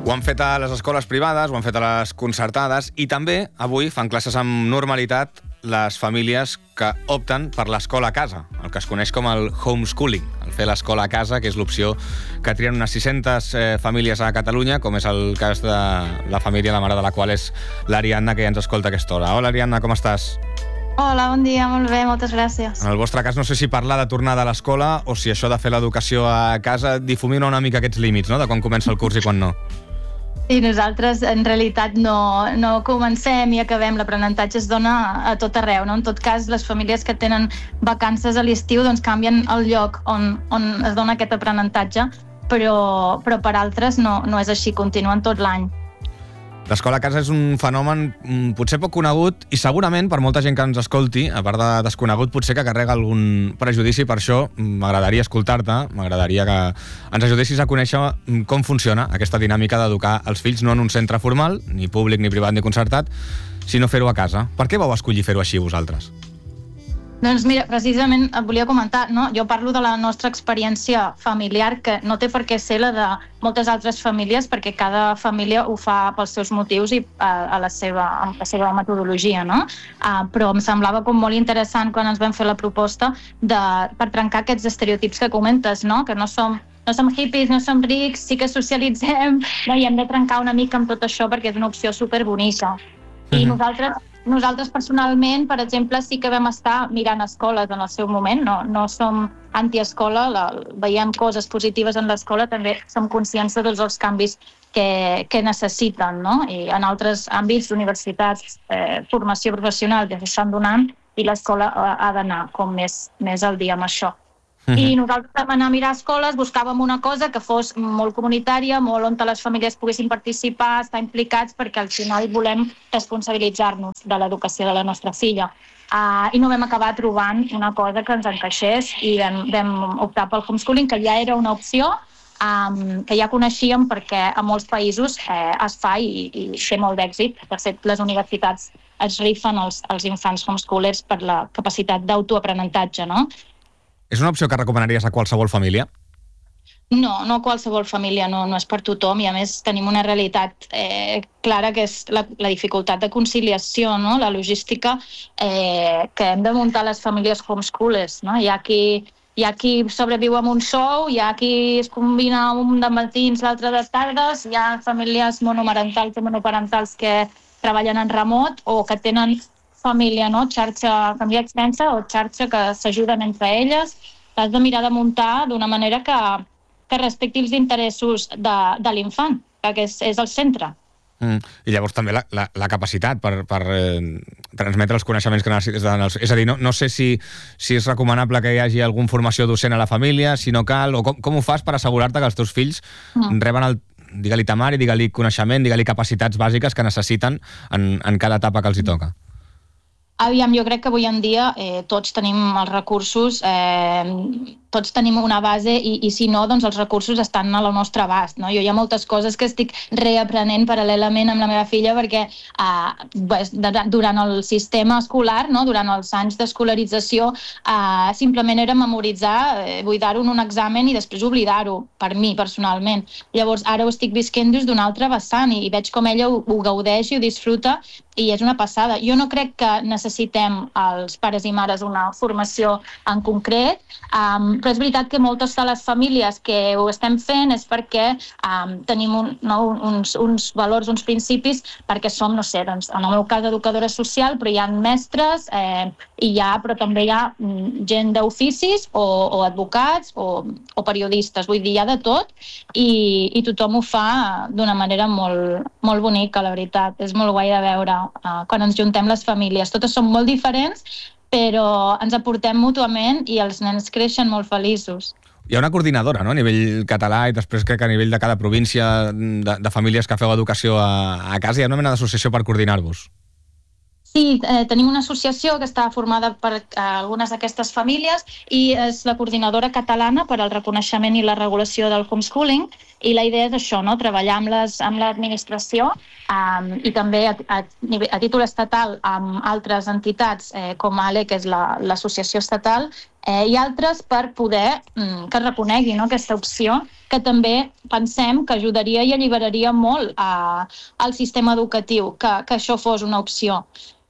Ho han fet a les escoles privades, ho han fet a les concertades i també avui fan classes amb normalitat les famílies que opten per l'escola a casa, el que es coneix com el homeschooling, el fer l'escola a casa, que és l'opció que trien unes 600 famílies a Catalunya, com és el cas de la família, la mare de la qual és l'Ariadna, que ja ens escolta a aquesta hora. Hola, Ariadna, com estàs? Hola, bon dia, molt bé, moltes gràcies. En el vostre cas, no sé si parlar de tornada a l'escola o si això de fer l'educació a casa difumina una mica aquests límits, no?, de quan comença el curs i quan no. Sí, nosaltres en realitat no comencem i acabem, l'aprenentatge es dona a tot arreu, no? En tot cas, les famílies que tenen vacances a l'estiu doncs canvien el lloc on es dona aquest aprenentatge, però per altres no és així, continuen tot l'any. L'escola a casa és un fenomen potser poc conegut i segurament per molta gent que ens escolti, a part de desconegut, potser que carrega algun prejudici. Per això m'agradaria escoltar-te, m'agradaria que ens ajudessis a conèixer com funciona aquesta dinàmica d'educar els fills no en un centre formal, ni públic, ni privat, ni concertat, sinó fer-ho a casa. Per què vau escollir fer-ho així vosaltres? Doncs mira, precisament et volia comentar, no? Jo parlo de la nostra experiència familiar, que no té per què ser la de moltes altres famílies, perquè cada família ho fa pels seus motius i amb la seva metodologia, no? Però em semblava com molt interessant quan ens vam fer la proposta per trencar aquests estereotips que comentes, no? Que no som hippies, no som rics, sí que socialitzem, no? I hem de trencar una mica amb tot això perquè és una opció superbonica. I nosaltres personalment, per exemple, sí que vam estar mirant escoles en el seu moment, no som antiescola, veiem coses positives en l'escola, també som conscients de tots els canvis que necessiten, no? I en altres àmbits, universitats, formació professional ja s'estan donant i l'escola ha d'anar com més al dia amb això. I nosaltres vam anar a mirar escoles, buscàvem una cosa que fos molt comunitària, molt on les famílies poguessin participar, estar implicats, perquè al final volem responsabilitzar-nos de l'educació de la nostra filla. I no vam acabar trobant una cosa que ens encaixés i vam optar pel homeschooling, que ja era una opció, que ja coneixíem perquè a molts països es fa i té molt d'èxit. De fet, les universitats es rifen els infants homeschoolers per la capacitat d'autoaprenentatge, no? És una opció que recomanaries a qualsevol família? No qualsevol família, no és per tothom, i a més tenim una realitat clara, que és la dificultat de conciliació, no? La logística que hem de muntar les famílies homeschoolers, no? Hi ha qui sobreviu amb un sou, hi ha qui es combina un de matins, l'altre de tardes, hi ha famílies monomarentals i monoparentals que treballen en remot o que tenen família, no? Família extensa o xarxa que s'ajuden entre elles. L'has de mirar de muntar d'una manera que respecti els interessos de l'infant, que és el centre. I llavors també la capacitat per transmetre els coneixements que necessites. És a dir, no sé si és recomanable que hi hagi alguna formació docent a la família, si no cal, o com ho fas per assegurar-te que els teus fills reben digue-li temari, digue-li coneixement, digue-li capacitats bàsiques que necessiten en cada etapa que els hi toca? Aviam, jo crec que avui en dia tots tenim els recursos, tots tenim una base i si no, doncs els recursos estan al nostre abast, no? Jo hi ha moltes coses que estic reaprenent paral·lelament amb la meva filla perquè durant el sistema escolar, no? Durant els anys d'escolarització, simplement era memoritzar, buidar-ho en un examen i després oblidar-ho, per mi personalment. Llavors ara ho estic visquent des d'un altre vessant i veig com ella ho gaudeix i ho disfruta i és una passada. Jo no crec que necessitem els pares i mares una formació en concret, però és veritat que moltes de les famílies que ho estem fent és perquè tenim uns valors, uns principis, perquè som, no sé, doncs, en el meu cas, educadora social, però hi ha mestres, però també hi ha gent d'oficis o advocats o periodistes. Vull dir, hi ha de tot i tothom ho fa d'una manera molt, molt bonica, la veritat. És molt guai de veure quan ens juntem les famílies. Totes són molt diferents, però ens aportem mútuament i els nens creixen molt feliços. Hi ha una coordinadora, no?, a nivell català i després crec que a nivell de cada província de famílies que feu educació a casa. Hi ha una mena d'associació per coordinar-vos. Sí, tenim una associació que està formada per algunes d'aquestes famílies i és la coordinadora catalana per al reconeixement i la regulació del homeschooling I la idea és això, no? Treballar amb l'administració i també a títol estatal amb altres entitats com ALE, que és l'associació estatal, i altres per poder que es reconegui, no, aquesta opció, que també pensem que ajudaria i alliberaria molt al sistema educatiu, que això fos una opció.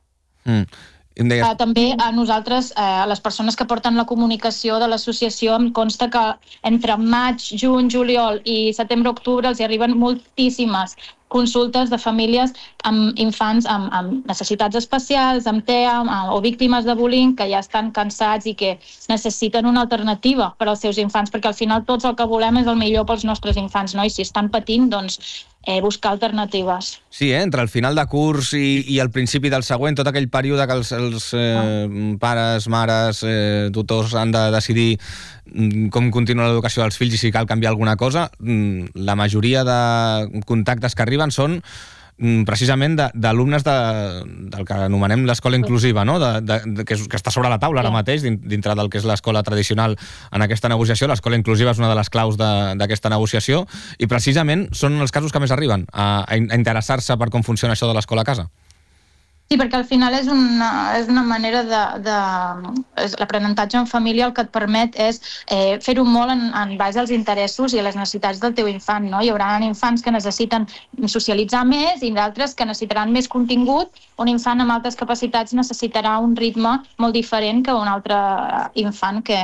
També a nosaltres, a les persones que porten la comunicació de l'associació, em consta que entre maig, juny, juliol i setembre-octubre els hi arriben moltíssimes consultes de famílies amb infants amb necessitats especials, amb TEA o víctimes de bullying, que ja estan cansats i que necessiten una alternativa per als seus infants, perquè al final tots el que volem és el millor pels nostres infants, no? I si estan patint, doncs buscar alternatives. Sí, entre el final de curs i el principi del següent, tot aquell període que els pares, mares, tutors han de decidir com continua l'educació dels fills i si cal canviar alguna cosa, la majoria de contactes que arriben són precisament d'alumnes del que anomenem l'escola inclusiva, no? Que està sobre la taula ara mateix, dintre del que és l'escola tradicional en aquesta negociació. L'escola inclusiva és una de les claus d'aquesta negociació i precisament són els casos que més arriben a interessar-se per com funciona això de l'escola a casa. Sí, perquè al final és una manera l'aprenentatge en família el que et permet és fer-ho molt en base als interessos i a les necessitats del teu infant, no? Hi haurà infants que necessiten socialitzar més i d'altres que necessitaran més contingut. Un infant amb altes capacitats necessitarà un ritme molt diferent que un altre infant que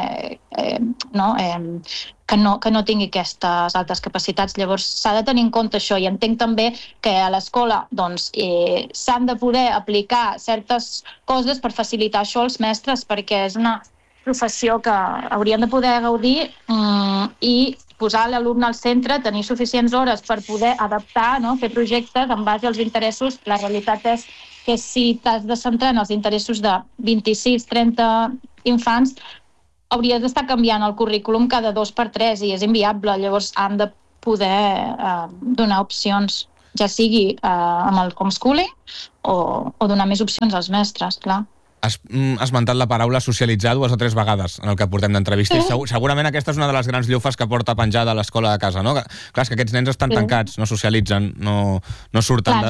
no tingui aquestes altes capacitats. Llavors s'ha de tenir en compte això i entenc també que a l'escola s'han de poder aplicar certes coses per facilitar això als mestres, perquè és una professió que haurien de poder gaudir i posar l'alumne al centre, tenir suficients hores per poder adaptar, no? Fer projectes en base als interessos. La realitat és que si t'has de centrar en els interessos de 26-30 infants, hauries d'estar canviant el currículum cada 2 per 3 i és inviable. Llavors han de poder donar opcions, ja sigui amb el homeschooling o donar més opcions als mestres, clar. Has esmentat la paraula socialitzar 2 o 3 vegades en el que portem d'entrevista i segurament aquesta és una de les grans llufes que porta penjada a l'escola de casa, no? Clar, és que aquests nens estan tancats, no socialitzen, no surten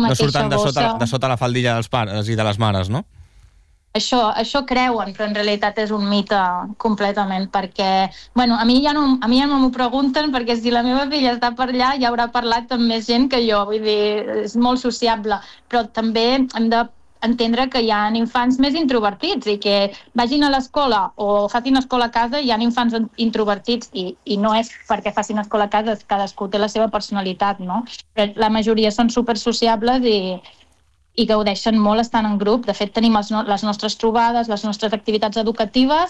de sota la faldilla dels pares i de les mares, no? Això creuen, però en realitat és un mite completament, perquè a mi ja no m'ho pregunten, perquè si la meva filla està per allà ja haurà parlat amb més gent que jo, vull dir, és molt sociable, però també hem d'entendre que hi ha infants més introvertits i que vagin a l'escola o facin escola a casa, hi ha infants introvertits i no és perquè facin escola a casa, cadascú té la seva personalitat, no? Però la majoria són supersociables i gaudeixen molt estant en grup. De fet, tenim les nostres trobades, les nostres activitats educatives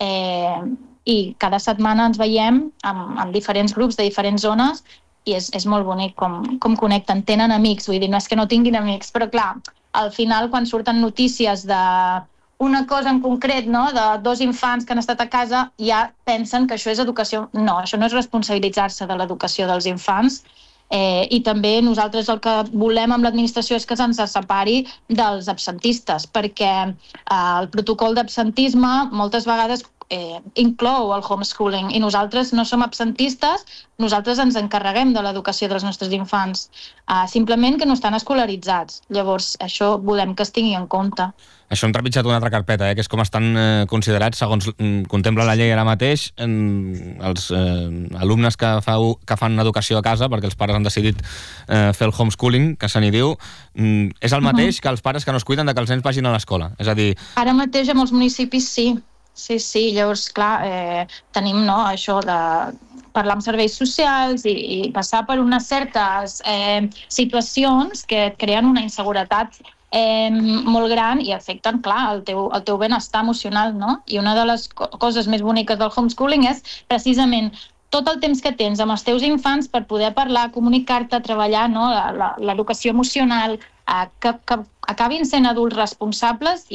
i cada setmana ens veiem en diferents grups de diferents zones i és molt bonic com connecten. Tenen amics, vull dir, no és que no tinguin amics, però clar, al final quan surten notícies d'una cosa en concret, no? De 2 infants que han estat a casa, ja pensen que això és educació. No, això no és responsabilitzar-se de l'educació dels infants. I també nosaltres el que volem amb l'administració és que se'ns separi dels absentistes, perquè el protocol d'absentisme moltes vegades inclou el homeschooling i nosaltres no som absentistes, nosaltres ens encarreguem de l'educació dels nostres infants, simplement que no estan escolaritzats. Llavors això volem que es tingui en compte. Això hem trepitjat una altra carpeta, que és com estan considerats, segons contempla la llei ara mateix, els alumnes que fan educació a casa, perquè els pares han decidit fer el homeschooling, que se n'hi diu, és el mateix que els pares que no es cuiden de que els nens vagin a l'escola. És a dir... Ara mateix a molts municipis sí. Sí, llavors, clar, tenim això de parlar amb serveis socials i passar per unes certes situacions que et creen una inseguretat molt gran i afecten, clar, el teu benestar emocional, no? I una de les coses més boniques del homeschooling és precisament tot el temps que tens amb els teus infants per poder parlar, comunicar-te, treballar, no? L'educació emocional, que acabin sent adults responsables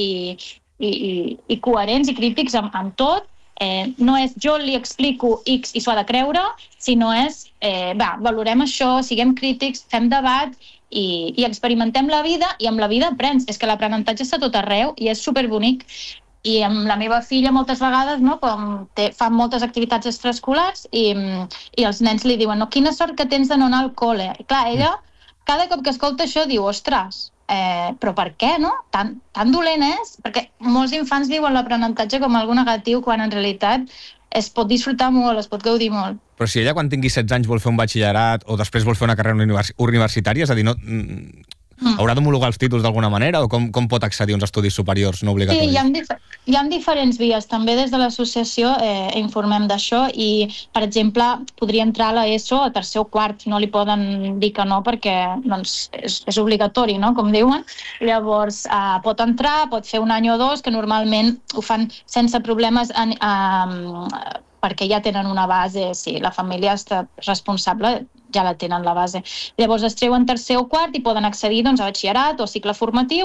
i coherents i crítics amb tot. No és jo li explico X i s'ho ha de creure, sinó és valorem això, siguem crítics, fem debat i experimentem la vida i amb la vida aprens. És que l'aprenentatge està tot arreu i és superbonic. I amb la meva filla moltes vegades, no, com fan moltes activitats extraescolars i els nens li diuen, no, quina sort que tens de no anar al col·le. I clar, ella, cada cop que escolta això, diu, ostres, però per què, no? Tan dolent és? Perquè molts infants diuen l'aprenentatge com algo negatiu, quan en realitat es pot disfrutar molt, es pot gaudir molt. Però si ella, quan tingui 16 anys, vol fer un batxillerat o després vol fer una carrera universitària, és a dir, no... haurà d'homologar els títols d'alguna manera o com pot accedir a uns estudis superiors no obligatoris? Sí, hi ha diferents vies. També des de l'associació informem d'això i, per exemple, podria entrar a l'ESO a tercer o quart. No li poden dir que no perquè doncs, és obligatori, no? Com diuen. Llavors, pot entrar, pot fer un any o dos, que normalment ho fan sense problemes perquè ja tenen una base. Si la família està responsable, ja la tenen, la base. Llavors es treuen tercer o quart i poden accedir doncs, a batxillerat o cicle formatiu.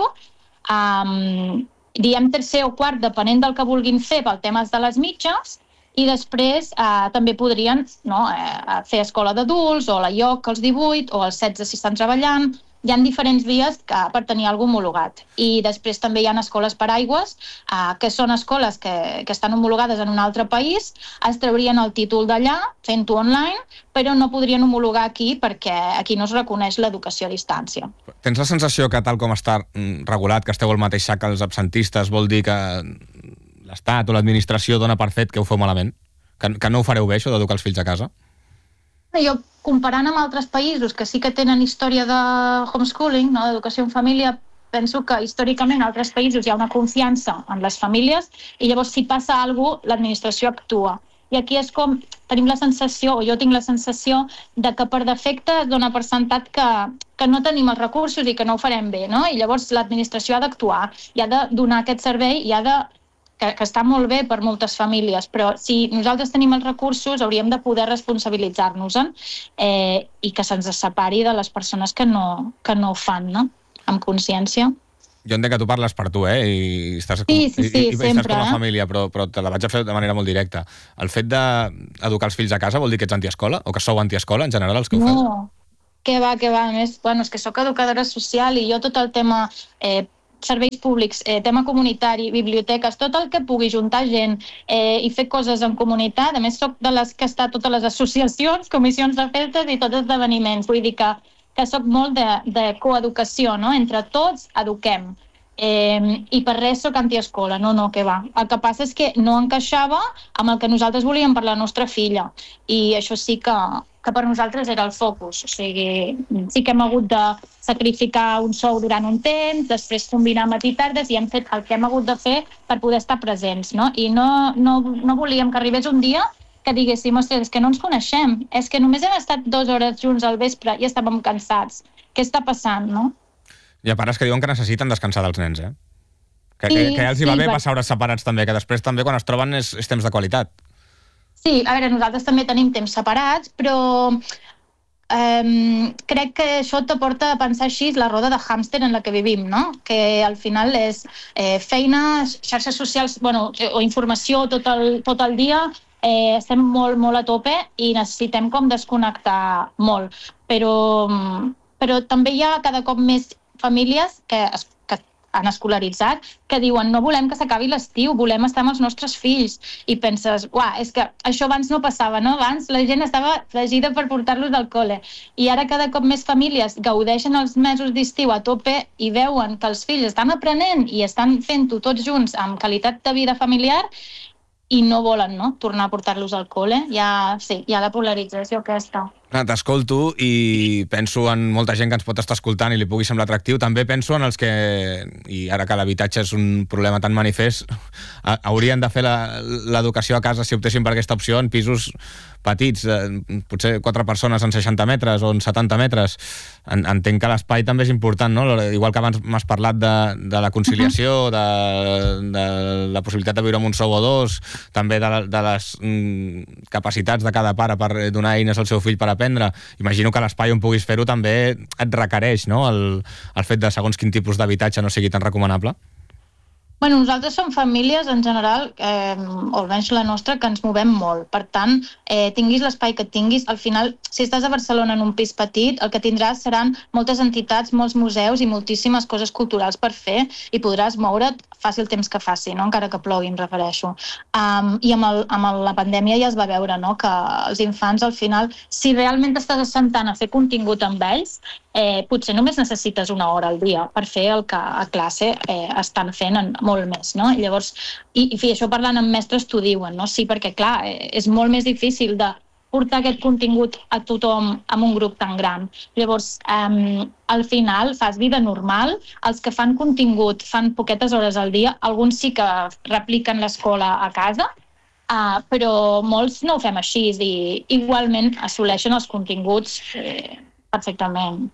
Diem tercer o quart depenent del que vulguin fer pel temes de les mitges i després també podrien fer escola d'adults o la IOC als 18 o als 16 si estan treballant. Hi ha diferents vies per tenir alguna cosa homologat. I després també hi ha escoles paraigües, que són escoles que estan homologades en un altre país, es traurien el títol d'allà, fent-ho online, però no podrien homologar aquí perquè aquí no es reconeix l'educació a distància. Tens la sensació que tal com està regulat, que esteu al mateix sac que els absentistes, vol dir que l'Estat o l'administració dona per fet que ho feu malament? Que no ho fareu bé, això d'educar els fills a casa? Jo, comparant amb altres països que sí que tenen història de homeschooling, no, d'educació en família, penso que històricament a altres països hi ha una confiança en les famílies i llavors si passa alguna cosa, l'administració actua. I aquí és com tenim la sensació, o jo tinc la sensació, de que per defecte es dona per sentat que no tenim els recursos i que no ho farem bé, no? I llavors l'administració ha d'actuar, i ha de donar aquest servei i ha de que està molt bé per moltes famílies, però si nosaltres tenim els recursos hauríem de poder responsabilitzar-nos-en i que se'ns separi de les persones que no ho fan, no? Amb consciència. Jo entenc que tu parles per tu, i estàs sempre, com a família, però te la vaig a fer de manera molt directa. El fet d'educar els fills a casa vol dir que ets antiescola? O que sou antiescola, en general, els que ho feu? No, que va. A més, és que soc educadora social i jo tot el tema serveis públics, tema comunitari, biblioteques, tot el que pugui juntar gent i fer coses en comunitat. A més, soc de les que està a totes les associacions, comissions de festes i tots esdeveniments. Vull dir que soc molt de coeducació, no? Entre tots eduquem. I per res soc antiescola, no, que va. El que passa és que no encaixava amb el que nosaltres volíem per la nostra filla i això sí que per nosaltres era el focus. O sigui, sí que hem hagut de sacrificar un sou durant un temps, després combinar matí i tardes i hem fet el que hem hagut de fer per poder estar presents, no? I no volíem que arribés un dia que diguéssim, ostres, és que no ens coneixem, és que només hem estat 2 hores junts al vespre i estàvem cansats. Què està passant, no? Hi ha pares que diuen que necessiten descansar dels nens, Que ja els hi va bé passar hores separats també, que després també quan es troben és temps de qualitat. Sí, a veure, nosaltres també tenim temps separats, però crec que això te porta a pensar així la roda de hàmster en la que vivim, no? Que al final és feina, xarxes socials o informació tot el dia, estem molt, molt a tope i necessitem com desconnectar molt. Però també hi ha cada cop més famílies que han escolaritzat, que diuen no volem que s'acabi l'estiu, volem estar amb els nostres fills. I penses, és que això abans no passava, no? Abans la gent estava fregida per portar-los al col·le. I ara cada cop més famílies gaudeixen els mesos d'estiu a tope i veuen que els fills estan aprenent i estan fent-ho tots junts amb qualitat de vida familiar i no volen, no?, tornar a portar-los al col·le. Hi ha la polarització aquesta. T'escolto i penso en molta gent que ens pot estar escoltant i li pugui semblar atractiu. També penso en els que, i ara que l'habitatge és un problema tan manifest, haurien de fer l'educació a casa si optessin per aquesta opció en pisos petits, potser 4 persones en 60 metres o en 70 metres. Entenc que l'espai també és important, no? Igual que abans m'has parlat de la conciliació, de la possibilitat de viure amb un sou o 2, també de les capacitats de cada pare per donar eines al seu fill per aprendre. Imagino que l'espai on puguis fer-ho també et requereix, no?, el fet de segons quin tipus d'habitatge no sigui tan recomanable. Bueno, nosaltres som famílies, en general, o almenys la nostra, que ens movem molt. Per tant, tinguis l'espai que tinguis, al final, si estàs a Barcelona en un pis petit, el que tindràs seran moltes entitats, molts museus i moltíssimes coses culturals per fer i podràs moure't faci el temps que faci, no? Encara que plogui, em refereixo. I amb la pandèmia ja es va veure, no? Que els infants, al final, si realment t'estàs assentant a fer contingut amb ells, potser només necessites una hora al dia per fer el que a classe estan fent molt més, no? Llavors, i això parlant amb mestres t'ho diuen, no? Sí, perquè clar, és molt més difícil de portar aquest contingut a tothom amb un grup tan gran. Llavors, al final fas vida normal, els que fan contingut fan poquetes hores al dia, alguns sí que repliquen l'escola a casa, però molts no ho fem així i igualment assoleixen els continguts perfectament.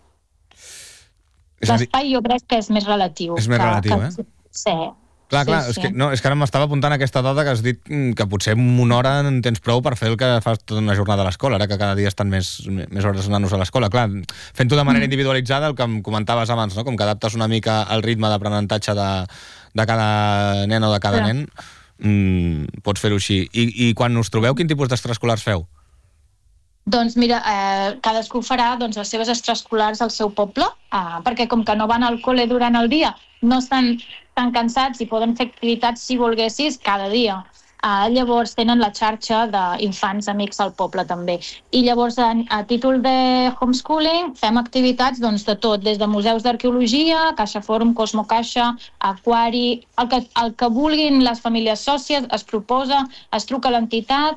L'espai jo crec que és més relatiu. És més relatiu, Sí. Clar, és que ara m'estava apuntant aquesta dada que has dit que potser en una hora en tens prou per fer el que fas tota una jornada a l'escola, ara que cada dia estan més hores els nanos a l'escola. Clar, fent-ho de manera individualitzada, el que em comentaves abans, no? Com que adaptes una mica el ritme d'aprenentatge de cada nen o de cada nen, pots fer-ho així. I quan us trobeu, quin tipus d'extraescolars feu? Doncs mira, cadascú farà les seves extraescolars al seu poble, perquè com que no van al col·le durant el dia, no estan tan cansats i poden fer activitats, si volguessis, cada dia. Llavors tenen la xarxa d'infants amics al poble també. I llavors, a títol de homeschooling, fem activitats de tot, des de museus d'arqueologia, Caixa Fòrum, Cosmo Caixa, aquari, el que vulguin les famílies sòcies, es proposa, es truca a l'entitat,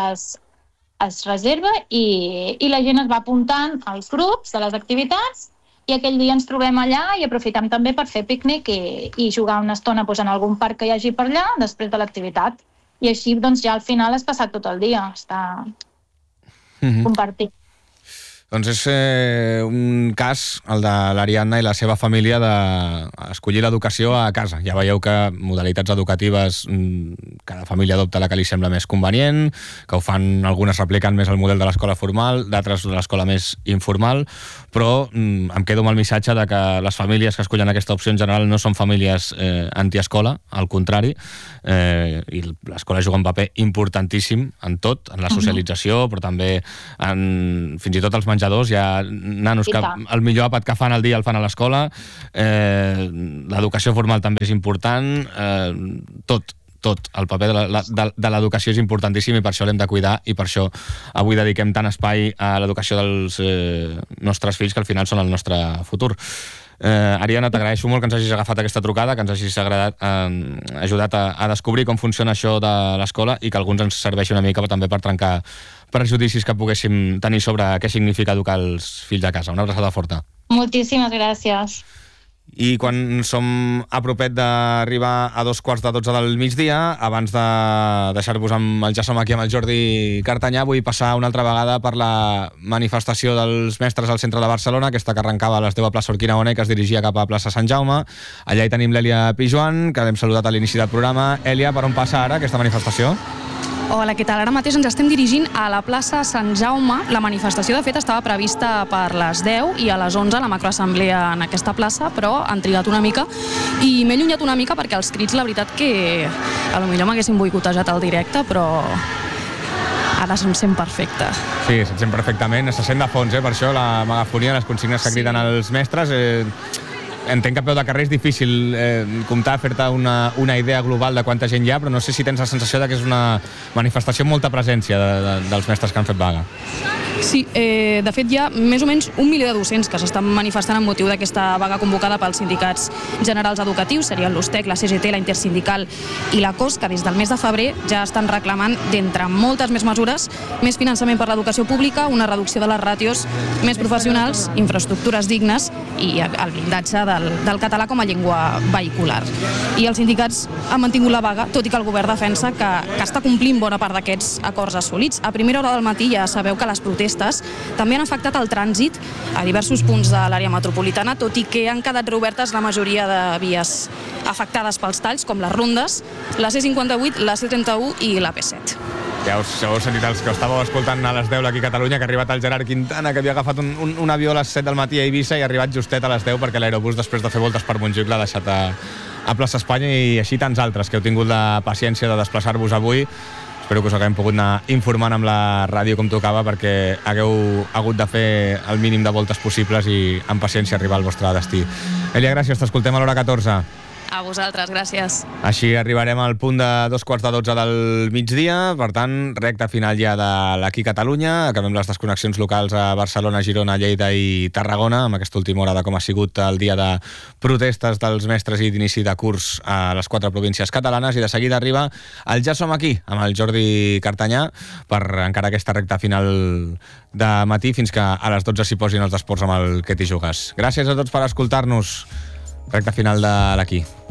es reserva i la gent es va apuntant als grups de les activitats i aquell dia ens trobem allà i aprofitem també per fer pícnic i jugar una estona en algun parc que hi hagi per allà després de l'activitat. I així ja al final has passat tot el dia, està compartit. Doncs és un cas, el de l'Ariadna i la seva família, d'escollir l'educació a casa. Ja veieu que modalitats educatives cada família adopta la que li sembla més convenient, que ho fan, algunes replicant més el model de l'escola formal, d'altres de l'escola més informal, però em quedo amb el missatge de que les famílies que escollen aquesta opció en general no són famílies antiescola, al contrari, i l'escola juga un paper importantíssim en tot, en la socialització, però també fins i tot els menjadors. Hi ha nanos que el millor àpat que fan al dia el fan a l'escola, l'educació formal també és important, tot, el paper de l'educació és importantíssim i per això l'hem de cuidar i per això avui dediquem tant espai a l'educació dels nostres fills, que al final són el nostre futur. Ariadna, t'agraeixo molt que ens hagis agafat aquesta trucada, que ens hagis ajudat a descobrir com funciona això de l'escola i que alguns ens serveixi una mica també per trencar prejudicis que poguéssim tenir sobre què significa educar els fills a casa. Una abraçada forta. Moltíssimes gràcies. I quan som a propet d'arribar a 2:45 del migdia, abans de deixar-vos amb ja som aquí amb el Jordi Cartanyà, vull passar una altra vegada per la manifestació dels mestres al centre de Barcelona, aquesta que arrencava a les 10 a plaça Urquinaona i que es dirigia cap a plaça Sant Jaume. Allà hi tenim l'Èlia Pijoan, que l'hem saludat a l'inici del programa. Èlia, per on passa ara aquesta manifestació? Hola, què tal? Ara mateix ens estem dirigint a la plaça Sant Jaume. La manifestació, de fet, estava prevista per les 10 i a les 11 la macroassemblea en aquesta plaça, però han trigat una mica i m'he allunyat una mica perquè els crits, la veritat que potser m'haguessin boicotejat al directe, però ara se'n sent perfecte. Sí, se'n sent perfectament. Se sent de fons, per això, la megafonia, les consignes que criden els mestres. Entenc que a peu de carrer és difícil comptar, fer-te una idea global de quanta gent hi ha, però no sé si tens la sensació que és una manifestació amb molta presència dels mestres que han fet vaga. Sí, de fet hi ha més o menys 1 milió de docents que s'estan manifestant amb motiu d'aquesta vaga convocada pels sindicats generals educatius, serien l'USTEC, la CGT, la Intersindical i la COS, que des del mes de febrer ja estan reclamant, d'entre moltes més mesures, més finançament per l'educació pública, una reducció de les ràtios, més professionals, infraestructures dignes i el blindatge del català com a llengua vehicular. I els sindicats han mantingut la vaga, tot i que el govern defensa que està complint bona part d'aquests acords assolits. A primera hora del matí ja sabeu que les protestes també han afectat el trànsit a diversos punts de l'àrea metropolitana, tot i que han quedat reobertes la majoria de vies afectades pels talls, com les rondes, la C58, la C31 i la P7. Ja us heu sentit els que estàveu escoltant a les 10 aquí a Catalunya, que ha arribat el Gerard Quintana, que havia agafat un avió a les 7 del matí a Eivissa i ha arribat justet a les 10 perquè l'aerobús, després de fer voltes per Montjuïc, l'ha deixat a Plaça Espanya i així tants altres que heu tingut la paciència de desplaçar-vos avui. Espero que us haguem pogut anar informant amb la ràdio com tocava, perquè hagueu hagut de fer el mínim de voltes possibles i amb paciència arribar al vostre destí. Elia, gràcies, t'escoltem a l'hora 14. A vosaltres, gràcies. Així arribarem al punt de 2:45 del migdia, per tant, recta final ja de l'Aquí Catalunya. Acabem les desconnexions locals a Barcelona, Girona, Lleida i Tarragona, amb aquesta última hora de com ha sigut el dia de protestes dels mestres i d'inici de curs a les 4 províncies catalanes, i de seguida arriba el Ja som aquí, amb el Jordi Cartanyà, per encara aquesta recta final de matí, fins que a les 12 s'hi posin els esports amb el Que t'hi jugues. Gràcies a tots per escoltar-nos. Recta final de l'Aquí.